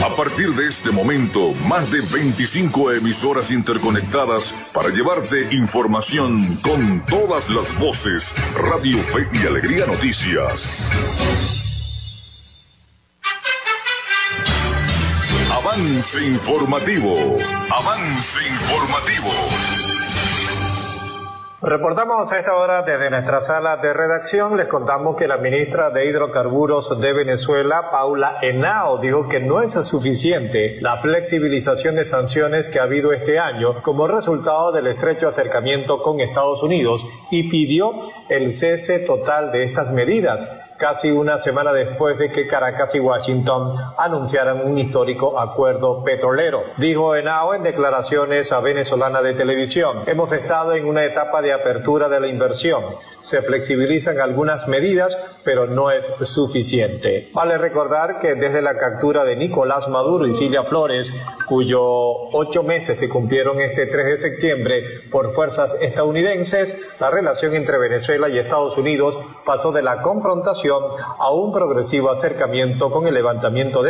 A partir de este momento, más de 25 emisoras interconectadas para llevarte información con todas las voces. Radio Fe y Alegría Noticias. Avance informativo. Avance informativo. Reportamos a esta hora desde nuestra sala de redacción. Les contamos que la ministra de Hidrocarburos de Venezuela, Paula Henao, dijo que no es suficiente la flexibilización de sanciones que ha habido este año como resultado del estrecho acercamiento con Estados Unidos y pidió el cese total de estas medidas, casi una semana después de que Caracas y Washington anunciaran un histórico acuerdo petrolero. Dijo Henao en declaraciones a Venezolana de Televisión: hemos estado en una etapa de apertura de la inversión. Se flexibilizan algunas medidas, pero no es suficiente. Vale recordar que desde la captura de Nicolás Maduro y Cilia Flores, cuyos 8 meses se cumplieron este 3 de septiembre por fuerzas estadounidenses, la relación entre Venezuela y Estados Unidos pasó de la confrontación a un progresivo acercamiento con el levantamiento de